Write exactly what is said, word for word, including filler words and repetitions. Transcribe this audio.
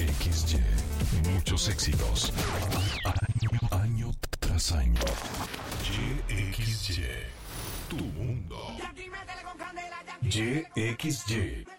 X Y. Muchos éxitos. Año, año tras año. Y X Y. Tu mundo. Y X Y.